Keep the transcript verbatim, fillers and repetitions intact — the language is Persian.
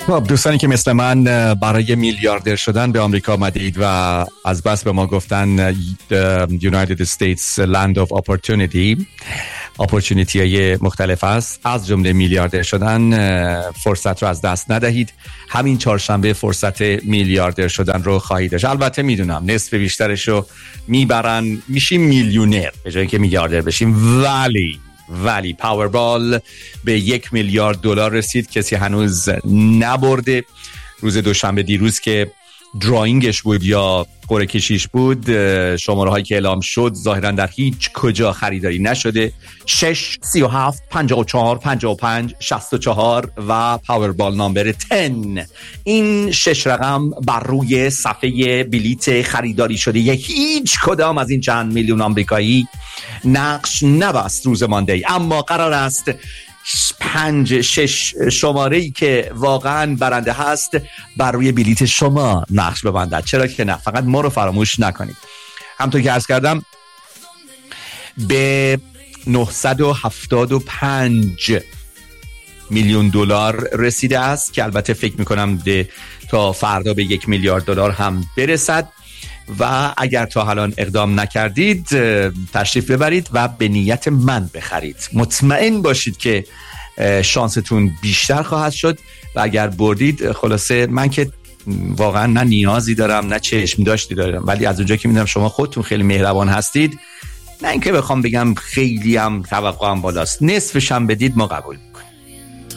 خب دوستانی که مثل من برای میلیاردر شدن به آمریکا آمدید و از بس به ما گفتن United States Land of Opportunity، اپورتونیتی های مختلف است، از جمله میلیاردر شدن، فرصت رو از دست ندهید. همین چهارشنبه فرصت میلیاردر شدن رو خواهید داشت. البته میدونم نصف بیشترش رو میبرن، میشیم میلیونر به جای اینکه میلیاردر بشیم، ولی ولی پاوربال به یک میلیارد دلار رسید. کسی هنوز نبرده. روز دوشنبه دیروز که دراینگش بود یا قرعه کشیش بود، شماره هایی که اعلام شد ظاهرا در هیچ کجا خریداری نشده. شش، سی و هفت، پنجاه و چهار، پنجاه و پنج، شصت و چهار و پاوربال نامبر ده. این شش رقم بر روی صفحه بلیت خریداری شده ی هیچ کدام از این چند میلیون آمریکایی نقش نبست روز ماندی، اما قرار است پنج شش شماره ای که واقعا برنده هست بر روی بلیت شما نقش ببندد. چرا که نه، فقط ما رو فراموش نکنید. همونطور که عرض کردم به نهصد و هفتاد و پنج میلیون دلار رسیده است که البته فکر میکنم ده تا فردا به یک میلیارد دلار هم برسد و اگر تا الان اقدام نکردید تشریف ببرید و به نیت من بخرید. مطمئن باشید که شانستون بیشتر خواهد شد و اگر بردید، خلاصه من که واقعا نه نیازی دارم نه چشم داشتی دارم، ولی از اونجا که میدونم شما خودتون خیلی مهربان هستید، نه اینکه بخوام بگم خیلی هم توقعم بالاست، نصفش هم بدید ما قبول.